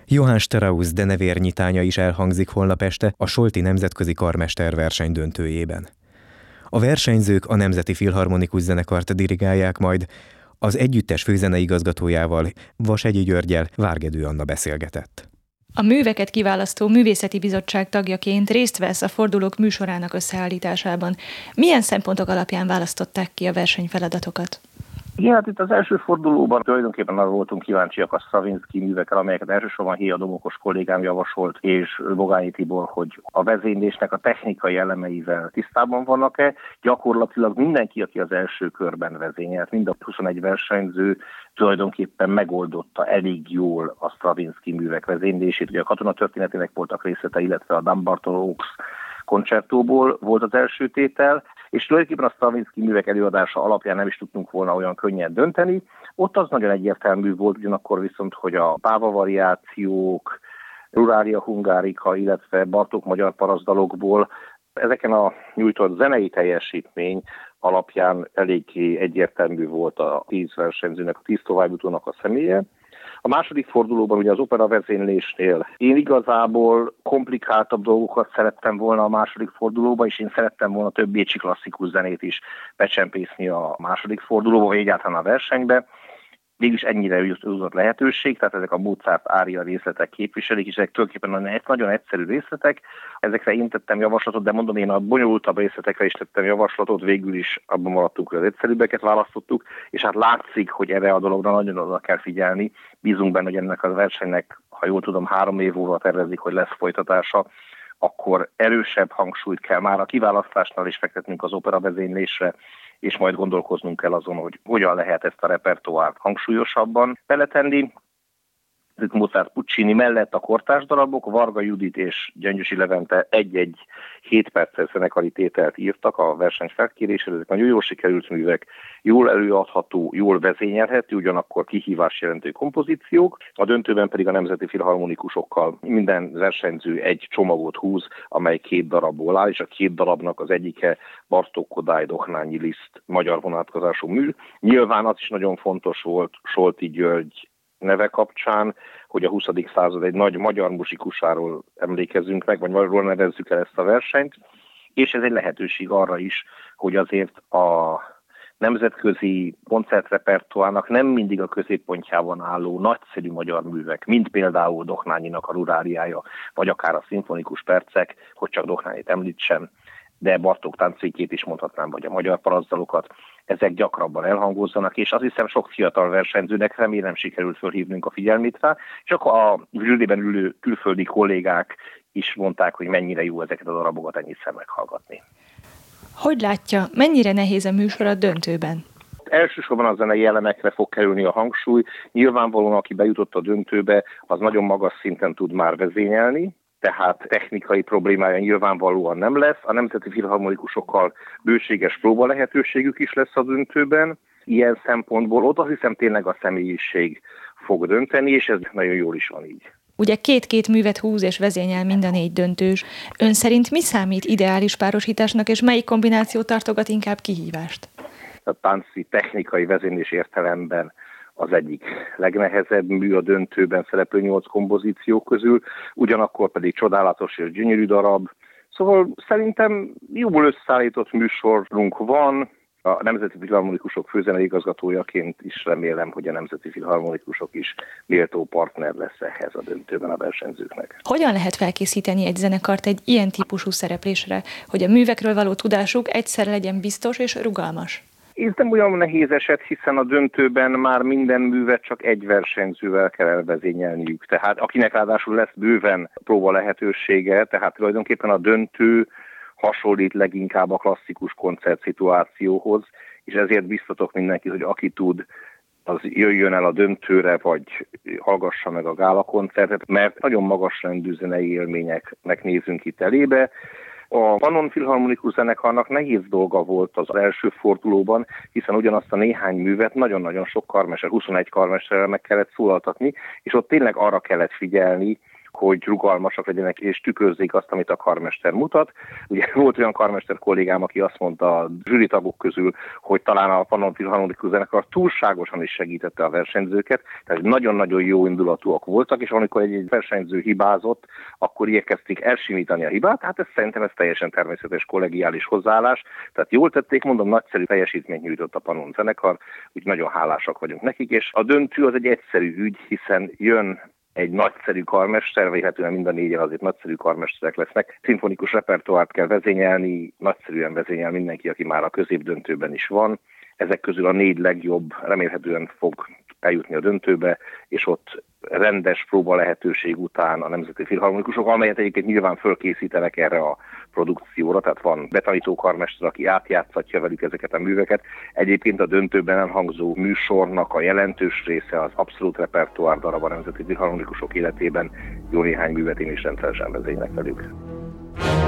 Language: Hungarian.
Johann Strauss denevérnyitánya is elhangzik holnap este a Solti Nemzetközi Karmesterverseny döntőjében. A versenyzők a Nemzeti Filharmonikus Zenekart dirigálják majd, az együttes főzeneigazgatójával, Vasegyi Györggyel Várgedő Anna beszélgetett. A műveket kiválasztó művészeti bizottság tagjaként részt vesz a fordulók műsorának összeállításában. Milyen szempontok alapján választották ki a versenyfeladatokat? Igen, hát itt az első fordulóban tulajdonképpen arra voltunk kíváncsiak a Stravinszky művekre, amelyeket elsősorban Héa Domokos kollégám javasolt, és Bogányi Tibor, hogy a vezénylésnek a technikai elemeivel tisztában vannak-e. Gyakorlatilag mindenki, aki az első körben vezényelt, mind a 21 versenyző tulajdonképpen megoldotta elég jól a Stravinszky művek vezénylését. Ugye a katonatörténetének voltak részlete, illetve a Dan Bartolo koncertóból volt az első tétel, és tulajdonképpen a Stravinszky művek előadása alapján nem is tudtunk volna olyan könnyen dönteni. Ott az nagyon egyértelmű volt, ugyanakkor viszont, hogy a Páva variációk, Ruralia Hungarica, illetve Bartók magyar parasztdalokból ezeken a nyújtott zenei teljesítmény alapján eléggé egyértelmű volt a 10 versenyzőnek, a 10 továbbjutónak a személye. A második fordulóban ugye az opera vezénylésnél én igazából komplikáltabb dolgokat szerettem volna a második fordulóban, és én szerettem volna több bécsi klasszikus zenét is becsempészni a második fordulóba, vagy egyáltalán a versenybe. Mégis ennyire jutott lehetőség, tehát ezek a Mozart ária részletek képviselik, és ezek tulajdonképpen nagyon egyszerű részletek. Ezekre én tettem javaslatot, de mondom, én a bonyolultabb részletekre is tettem javaslatot, végül is abban maradtunk, hogy az egyszerűbbeket választottuk, és hát látszik, hogy erre a dologra nagyon oda kell figyelni. Bízunk benne, hogy ennek a versenynek, ha jól tudom, 3 év múlva tervezik, hogy lesz folytatása, akkor erősebb hangsúlyt kell már a kiválasztásnál is fektetnünk az opera vezénylésre, és majd gondolkoznunk kell azon, hogy hogyan lehet ezt a repertoárt hangsúlyosabban beletenni. Mozart Puccini mellett a kortárs darabok, Varga Judit és Gyöngyösi Levente egy-egy 7 perces zenekari tételt írtak a verseny felkérésére. Ezek nagyon jól sikerült művek, jól előadható, jól vezényelhető, ugyanakkor kihívás jelentő kompozíciók. A döntőben pedig a nemzeti filharmonikusokkal minden versenyző egy csomagot húz, amely 2 darabból áll, és a 2 darabnak az egyike Bartók Kodály Doknányi Liszt magyar vonatkozású mű. Nyilván az is nagyon fontos volt Solti György neve kapcsán, hogy a 20. század egy nagy magyar muzsikusáról emlékezzünk meg, vagy magyarról nevezzük el ezt a versenyt, és ez egy lehetőség arra is, hogy azért a nemzetközi koncertrepertoárnak nem mindig a középpontjában álló nagyszerű magyar művek, mint például Doknányinak a Ruráliája, vagy akár a szimfonikus percek, hogy csak Doknányit említsem, de Bartók táncvékét is mondhatnám, vagy a magyar parasztdalokat, ezek gyakrabban elhangozzanak, és azt hiszem sok fiatal versenyzőnek remélem sikerült fölhívnunk a figyelmét rá, és akkor a zsűriben ülő külföldi kollégák is mondták, hogy mennyire jó ezeket a darabokat ennyiszer meghallgatni. Hogy látja, mennyire nehéz a műsor a döntőben? Elsősorban a zenei elemekre fog kerülni a hangsúly. Nyilvánvalóan, aki bejutott a döntőbe, az nagyon magas szinten tud már vezényelni, tehát technikai problémája nyilvánvalóan nem lesz. A nemzeti filharmonikusokkal bőséges próba lehetőségük is lesz a döntőben. Ilyen szempontból ott azt hiszem tényleg a személyiség fog dönteni, és ez nagyon jól is van így. Ugye 2 művet húz és vezényel mind a 4 döntős. Ön szerint mi számít ideális párosításnak, és melyik kombináció tartogat inkább kihívást? A tánci technikai vezénylés értelemben az egyik legnehezebb mű a döntőben szereplő 8 kompozíció közül, ugyanakkor pedig csodálatos és gyönyörű darab. Szóval szerintem jól összeállított műsorunk van. A Nemzeti Filharmonikusok főzeneigazgatójaként is remélem, hogy a Nemzeti Filharmonikusok is méltó partner lesz ehhez a döntőben a versenyzőknek. Hogyan lehet felkészíteni egy zenekart egy ilyen típusú szereplésre, hogy a művekről való tudásuk egyszer legyen biztos és rugalmas? Ez nem olyan nehéz eset, hiszen a döntőben már minden művet csak egy versenyzővel kell elvezényelniük. Tehát akinek ráadásul lesz bőven próba lehetősége, tehát tulajdonképpen a döntő hasonlít leginkább a klasszikus koncertszituációhoz, és ezért biztatok mindenkit, hogy aki tud, az jöjjön el a döntőre, vagy hallgassa meg a gálakoncertet, mert nagyon magas rendű zenei élményeknek nézünk itt elébe. A Pannon Filharmonikus Zenekarnak nehéz dolga volt az első fordulóban, hiszen ugyanazt a néhány művet nagyon-nagyon sok karmester, 21 karmesterrel meg kellett szólaltatni, és ott tényleg arra kellett figyelni, hogy rugalmasak legyenek és tükrözzék azt, amit a karmester mutat. Ugye volt olyan karmester kollégám, aki azt mondta a zsűritagok közül, hogy talán a Pannon Filharmonikus Zenekar túlságosan is segítette a versenyzőket, tehát nagyon-nagyon jó indulatúak voltak, és amikor egy versenyző hibázott, akkor igyekezték elsimítani a hibát, hát szerintem ez teljesen természetes kollegiális hozzáállás, tehát jól tették, mondom, nagyszerű teljesítményt nyújtott a Pannon zenekar, úgy nagyon hálásak vagyunk nekik, és a döntő az egy egyszerű ügy, hiszen jön egy nagyszerű karmester, vélhetően mind a négyen azért nagyszerű karmesterek lesznek. Szimfonikus repertoárt kell vezényelni, nagyszerűen vezényel mindenki, aki már a középdöntőben is van. Ezek közül a 4 legjobb remélhetően fog eljutni a döntőbe, és ott rendes próba lehetőség után a Nemzeti Filharmonikusok, amelyet egyébként nyilván fölkészítenek erre a produkcióra, tehát van betanító karmester, aki átjátszatja velük ezeket a műveket. Egyébként a döntőben elhangzó műsornak a jelentős része az abszolút repertoár darab a Nemzeti Filharmonikusok életében, jó néhány művet én is rendszeresen vezénylek velük.